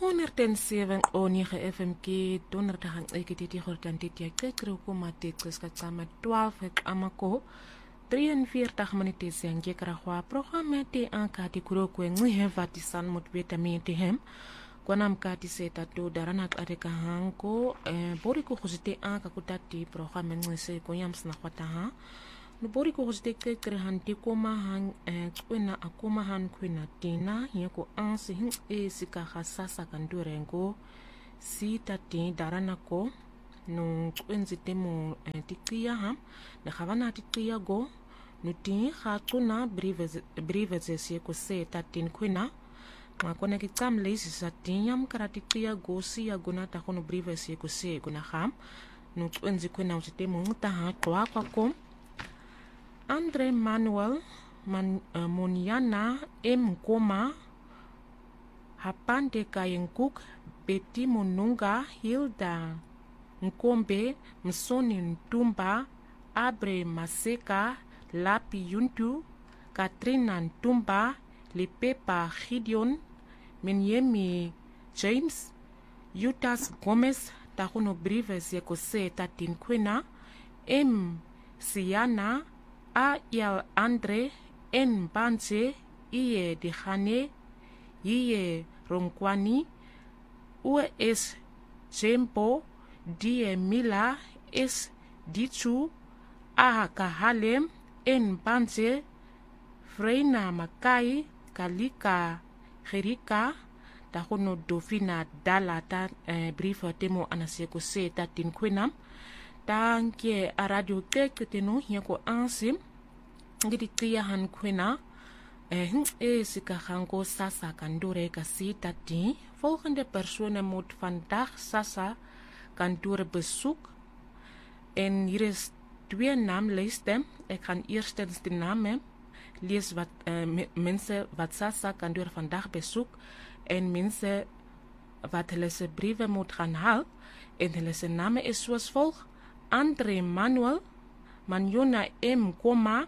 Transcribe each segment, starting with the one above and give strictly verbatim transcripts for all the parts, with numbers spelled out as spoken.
honderd zeven o negen F M K donderdag en ek het dit gehoor kan dit jy kyk ook om dit geskatsa met twaalf ek amako drieënveertig minute sien jy kra kwa programme te anka di kuroko ngwe heva ti san mot vitamin te hem kwana mkati seta to darana areka hanko eh, bori ko khosite anka kutati programme ngwe se ko yams na kwata ha no bori ko khosite ke kre hanti koma han eh, kwena akoma han kwena tina yeko ansi hin e sika khasasa kandurengo si tati darana ko no kwenzite mo eh, tikia ha le khavana tikia go no ti khatuna brives brives se ko se tatin kwena makona ki tsam lesi satinyam karatikia go si aguna ta kono brives se ko se guna kham no kwenzi kwena usite mo ta ha kwa kwa ko Andre Manuel Man, uh, Moniana M. Goma Hapande Kayenkuk Betty Monunga Hilda Nkombe Msoni Ntumba Abre Maseka Lapi Yuntu Katrina Ntumba Lepepa Gideon Menyemi James Yutas Gomez Tahuno Brives Yekose Tatin Kwena M. Siana A yal Andre en Banse iye Dihane iye Ronkwani ue es Jempo die Mila es Dichu a Kahalem en Banse Freina Makai Kalika Gerika Tahono Dofina Dalata eh, brief temo anaseko se tatin kwinam Dankie a radio teketeno hiako ansim ngidi tia han kwena eh e sika hango sasa kandure kasi tati volgende persone moet vandaag sasa kantoor bezoek en hier is twee naamlijsten ik ga eerstens de namen lees wat uh, mensen wat sasa kantoor vandaag bezoek en mensen wat hulle se briewe moet gaan haal en hulle se name is soos volg Andre Manuel Manyona M. Koma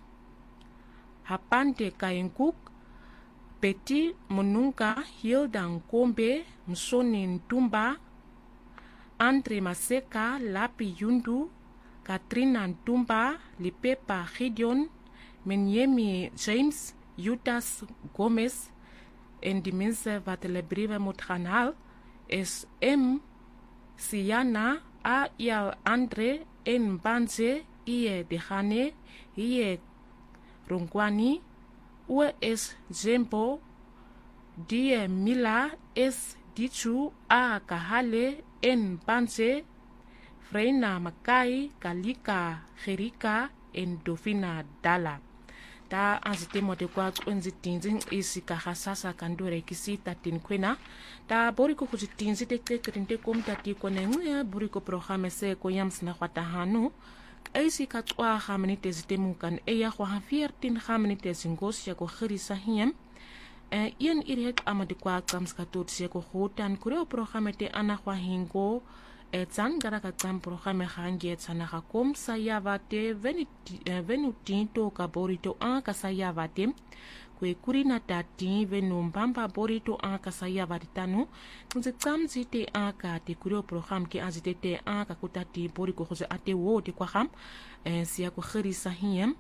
Hapante Kayenkuk Betty Monunga Hilda Nkombe Msoni Ntumba Andre Maseka Lapi Yundu Katrina Ntumba Lipepa Gideon Menyemi James Yutas Gomez en die mensen wat hulle briewe moet gaan haal is M. Siana A yal Andre en Banse iye Dehane iye Ronkwani ue es Jempo die Mila es Dichu a Kahale en Banse Freina Makai Kalika Gerika en Dofina Dala ta anzite mo de kwa nzitinzi isika hasasa kandore kisita tin kwena ta boriko kuzitinzi te tekrinte kom tati konenwe boriko programme se ko yams na kwata hanu isika twa gaminite zitemu kan eya kwa veertien gaminite zingos ya ko gerisa hiem eh een irek amade kwa kamska tot se ko hotan kuro programme te ana kwa hingo etsan gara ka tsam programme hangi etsana ka kom sayavate venuti to ka borito an ka sayavate kwe kurina tati venumbamba borito an ka sayavate tanu nze tsam zite an ka te kuro programme ki azite te an ka kutati boriko khose ate wo te kwa kham en siya ko gerisa hiem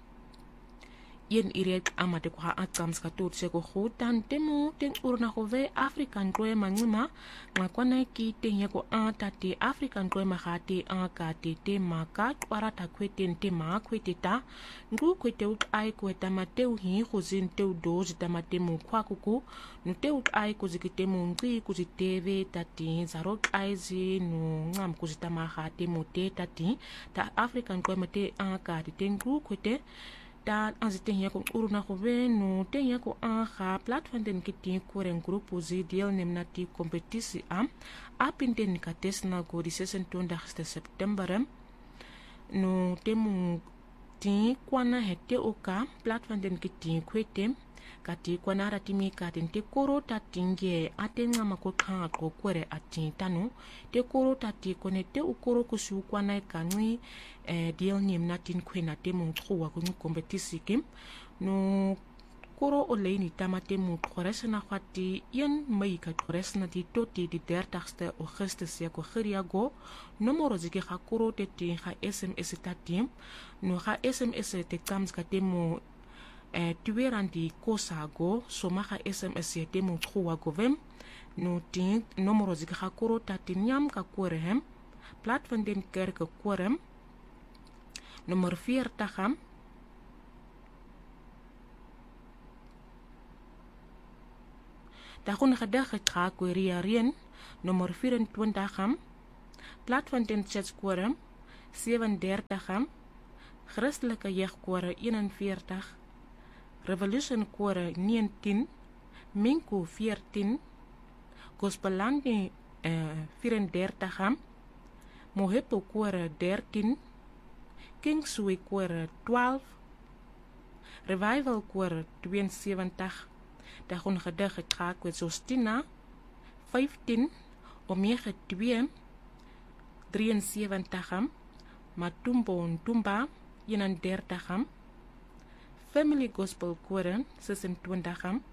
yen irek amate kwa atsams ka tot se ko khotan temu ten urna khove African kwe mangima ngakwana ki tenye ko atati African kwe mahati akati te maka kwarata kweten te ma kweteta ngu kwete ut ai kweta mateu hi khuzin teu doz tamate mu kwa kuku nu teu ai kuzikite mu ngri kuziteve tati zarok ai zi nu ngam kuzitama khati mu te tati ta African kwe mate akati tengu kwete ta anzite hier ko uruna ko venu te hier ko anga platform den kiti koren grupo zi deelneem na die competitie am apinten ka tesna go die zesentwintigste September no temu ti kwana hete oka platform den kiti kwete kati kwana ratimi ka den te koro tatinge atenga makokha ko kwere atintanu te koro tati konete ukoro kusu kwana kanwi eh deelneem na tin kwena te mongtruwa ko competitie kim no koro o lei ni tamate mo tloresena kwati yen mai ka tloresena di toti di dertigste Augustus ya ko giriago nomoro ziki ga koro te ti ga S M S tatim no ga S M S te kams ka temo eh tueran di kosago soma ga S M S te mo tloago vem no tin nomoro ziki ga koro tatin yam ka korehem plat van den kerk korem nommer veertig am Dagun gedag het ga korea rien nommer vyf-en-twintig am plat van den churchkorum sewe-en-dertig am Christelike jeugkore een-en-veertig Revolution kore negentien Minko veertien Gospelandi uh, vyf-en-dertig am Mohepo kore dertien Kingsway kore twaalf Revival kore tweeënsewentig Dagun gedig het ga kwet Sostina vyftien Omega twee drieënsewentig am Matumbo Ntumba eenendertig am Family Gospel Kore sesentwintig am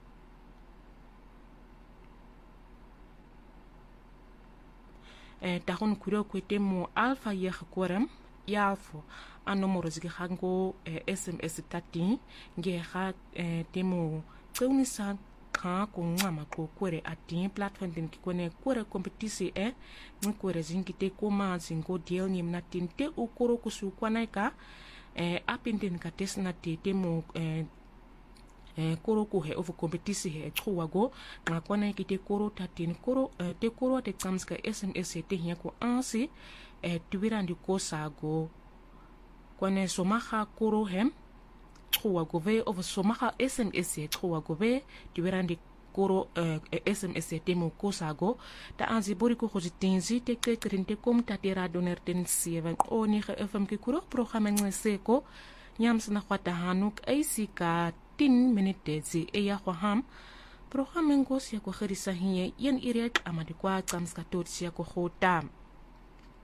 eh, Dagun kuro kwete mo Alpha Yeg Kore Yalfo an nomoro ziki gango eh, S M S tati nge ga eh, temo Tseunisa ka ko ngama ko kore ati platform den kikone kore kompetisi e nkore zingite koma zingo deelneem na tinte o koro kusu kwanai ka eh apinten ka tesna te temo eh eh koro ko he over kompetisi he tsuwago na kwanai kite koro tatin koro eh, te koro te tsamska S M S te hiya ko ansi eh tuwirandi ko sago kwane somaha koro hem Tchoa gove of somaha S M S tchoa gove diwerandi koro uh, S M S temo kosago ta anzi boriko khozitenzi te kekrinte kom tatera doner ten seven oni ge F M ke kuro programma ngeseko nyamsna khwata hanuk aisika ten minutes e ya khwaham programma ngos ya ko kherisa hiye yen iriat amadi kwa tsamska totsi ya ko khotam